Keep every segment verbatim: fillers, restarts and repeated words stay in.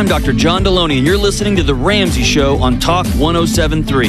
I'm Doctor John Deloney, and you're listening to The Ramsey Show on Talk one oh seven point three.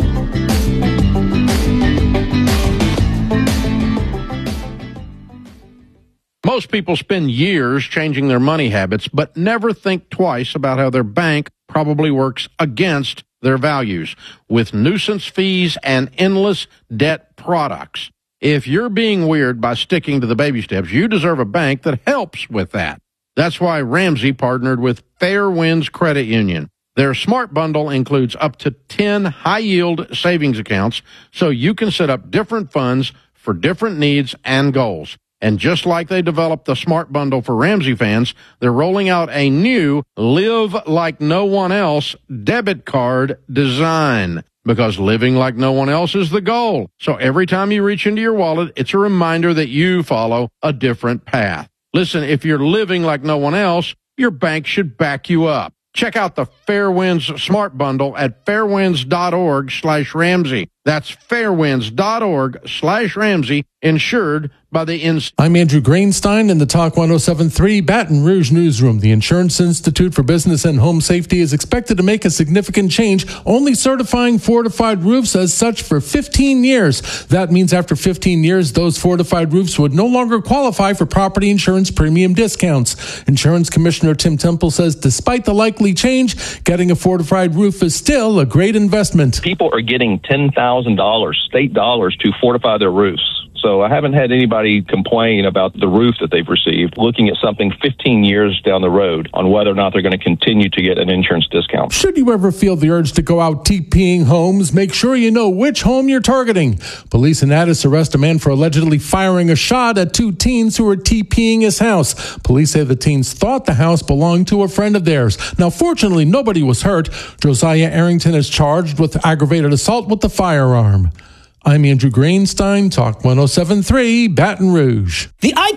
Most people spend years changing their money habits, but never think twice about how their bank probably works against their values with nuisance fees and endless debt products. If you're being weird by sticking to the baby steps, you deserve a bank that helps with that. That's why Ramsey partnered with Fair Winds Credit Union. Their Smart Bundle includes up to ten high-yield savings accounts, so you can set up different funds for different needs and goals. And just like they developed the Smart Bundle for Ramsey fans, they're rolling out a new Live Like No One Else debit card design. Because living like no one else is the goal. So every time you reach into your wallet, it's a reminder that you follow a different path. Listen, if you're living like no one else, your bank should back you up. Check out the Fairwinds Smart Bundle at fairwinds.org slash Ramsey. That's fairwinds.org slash Ramsey, insured by the N C. I'm Andrew Greenstein in the Talk one oh seven point three Baton Rouge Newsroom. The Insurance Institute for Business and Home Safety is expected to make a significant change, only certifying fortified roofs as such for fifteen years. That means after fifteen years, those fortified roofs would no longer qualify for property insurance premium discounts. Insurance Commissioner Tim Temple says despite the likely change, getting a fortified roof is still a great investment. People are getting ten thousand dollars, state dollars, to fortify their roofs. So I haven't had anybody complain about the roof that they've received, looking at something fifteen years down the road on whether or not they're going to continue to get an insurance discount. Should you ever feel the urge to go out TPing homes, make sure you know which home you're targeting. Police in Addis arrest a man for allegedly firing a shot at two teens who were TPing his house. Police say the teens thought the house belonged to a friend of theirs. Now, fortunately, nobody was hurt. Josiah Arrington is charged with aggravated assault with the firearm. I'm Andrew Greenstein, Talk one oh seven point three, Baton Rouge. The I T